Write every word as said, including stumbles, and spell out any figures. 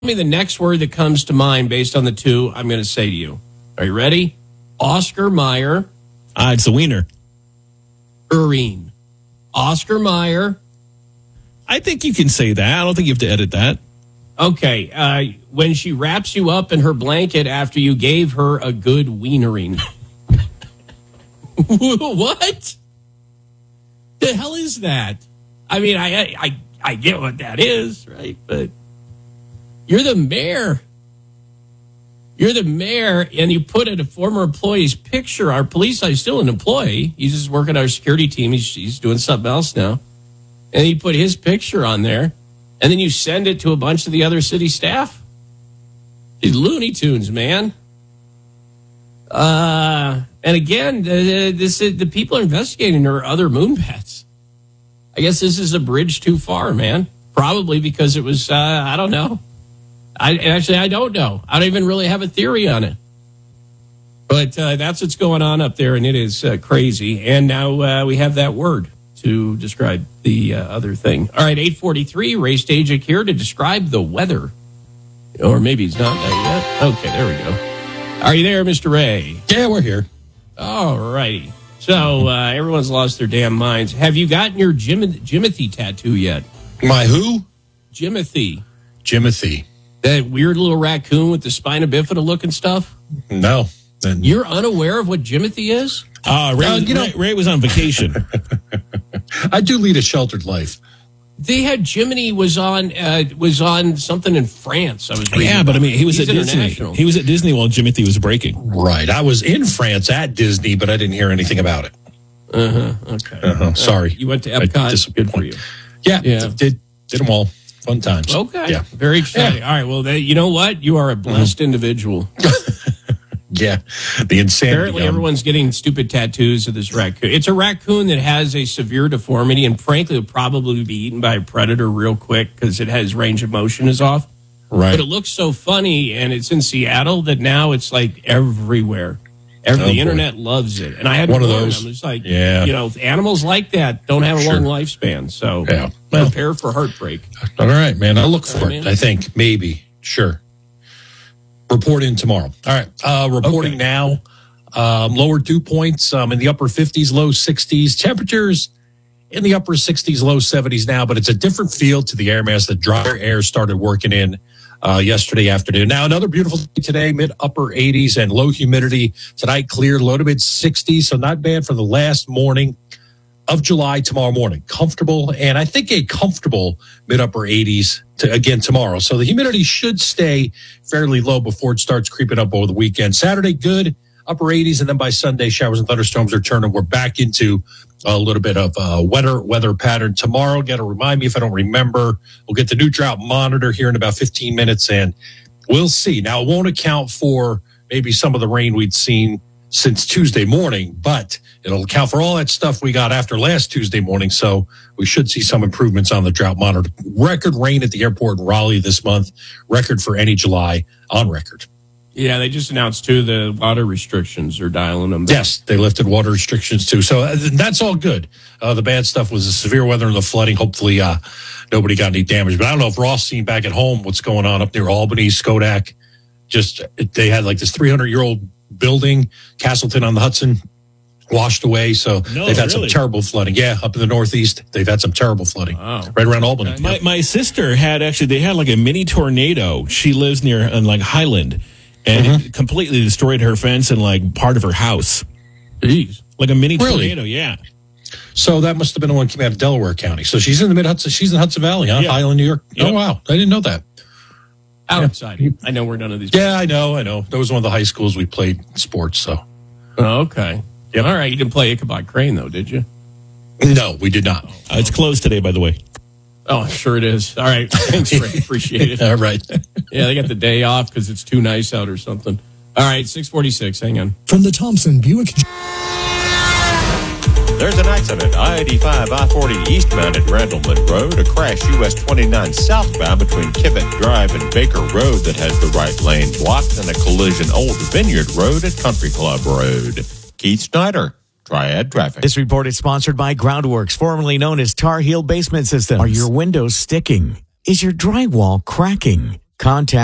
me the next word that comes to mind based on the two I'm going to say to you. Are you ready? Oscar Mayer. Ah, it's a wiener. Urine. Oscar Mayer. I think you can say that. I don't think you have to edit that. Okay. Uh, when she wraps you up in her blanket after you gave her a good wienering. What? The hell is that? I mean, I, I I get what that is, right? But you're the mayor. You're the mayor, and you put in a former employee's picture. Our police guy's still an employee. He's just working our security team. He's, he's doing something else now. And you put his picture on there, and then you send it to a bunch of the other city staff. These Looney Tunes, man. Uh, and again, the, this the people investigating are other moonbats. I guess this is a bridge too far, man. Probably because it was, uh, I don't know. I actually, I don't know. I don't even really have a theory on it. But uh, that's what's going on up there, and it is uh, crazy. And now uh, we have that word to describe the uh, other thing. All right, eight forty-three, Ray Stajic here to describe the weather. Or maybe he's not there yet. Okay, there we go. Are you there, Mister Ray? Yeah, we're here. All righty. So uh, everyone's lost their damn minds. Have you gotten your Jim- Jimothy tattoo yet? My who? Jimothy. Jimothy. That weird little raccoon with the spina bifida looking stuff? No. Then You're unaware of what Jimothy is? Uh, Ray, Uh, was, you know- Ray, Ray was on vacation. I do lead a sheltered life. They had Jiminy was on uh, was on something in France. I was reading Yeah, but I mean, he was He's at Disney. international. He was at Disney while Jimothy was breaking. Right. I was in France at Disney, but I didn't hear anything about it. Uh-huh. Okay. Uh-huh. Sorry. You went to I Epcot. disappoint. Good for you. Yeah. Yeah. Did, did them all. Fun times. Okay. Yeah. Very exciting. All right. Well, they, you know what? You are a blessed Mm-hmm. individual. Yeah. The insanity. Apparently, um, everyone's getting stupid tattoos of this raccoon. It's a raccoon that has a severe deformity and, frankly, will probably be eaten by a predator real quick because it has range of motion is off. Right. But it looks so funny, and it's in Seattle that now it's like everywhere. Every, Oh, the boy. internet loves it. And I had One to of warn those. them. It's like, Yeah. you know, animals like that don't have a Sure. long lifespan. So Yeah. Well- prepare for heartbreak. All right, man. I'll look for All it. right, man. I think. Maybe. Sure. Report in tomorrow. All right. Uh, reporting Okay. now. Um, lower dew points um, in the upper fifties, low sixties. Temperatures in the upper sixties, low seventies now, but it's a different feel to the air mass. The drier air started working in uh, yesterday afternoon. Now, another beautiful day today, mid upper eighties and low humidity. Tonight, clear, low to mid sixties. So not bad for the last morning of July tomorrow morning. Comfortable, and I think a comfortable mid upper eighties to, again tomorrow. So the humidity should stay fairly low before it starts creeping up over the weekend. Saturday, good, upper eighties, and then by Sunday, showers and thunderstorms are turning. We're back into a little bit of a wetter weather pattern tomorrow. Got to remind me if I don't remember. We'll get the new drought monitor here in about fifteen minutes, and we'll see. Now, it won't account for maybe some of the rain we'd seen since Tuesday morning, but it'll account for all that stuff we got after last Tuesday morning. So we should see some improvements on the drought monitor. Record rain at the airport in Raleigh this month. Record for any July on record. Yeah, they just announced, too, the water restrictions are dialing them back. Yes, they lifted water restrictions too. So uh, that's all good. Uh, the bad stuff was the severe weather and the flooding. Hopefully uh, nobody got any damage. But I don't know if Ross seen back at home what's going on up near Albany, Skodak. Just they had like this three hundred year old building, Castleton on the Hudson, washed away. So No, they've had some really? terrible flooding. Yeah, up in the Northeast, they've had some terrible flooding. Wow. Right around Albany. My, my sister had actually, they had like a mini tornado. She lives near uh, like Highland, and Mm-hmm. it completely destroyed her fence and like part of her house. Jeez. Like a mini Really? tornado, yeah. So that must have been the one that came out of Delaware County. So she's in the mid Hudson. She's in Hudson Valley, huh? Yeah. Highland, New York. Yep. Oh wow, I didn't know that. Outside. I know we're none of these. Yeah, I know, I know. That was one of the high schools we played sports. So Oh, okay. Yep. All right. You didn't play Ichabod Crane, though, did you? no, we did not. Uh, it's closed today, by the way. Oh, sure it is. All right. Thanks, Ray. Appreciate it. All right. Yeah, they got the day off because it's too nice out or something. All right, six forty-six. Hang on. From the Thompson Buick. There's an accident. I eighty-five, I forty eastbound at Randleman Road. A crash U S twenty-nine southbound between Kivett Drive and Baker Road that has the right lane blocked, and a collision Old Vineyard Road at Country Club Road. Keith Snyder, Triad Traffic. This report is sponsored by Groundworks, formerly known as Tar Heel Basement Systems. Are your windows sticking? Is your drywall cracking? Contact